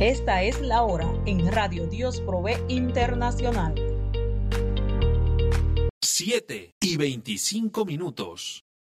Esta es la hora en Radio Dios Provee Internacional. 7:25.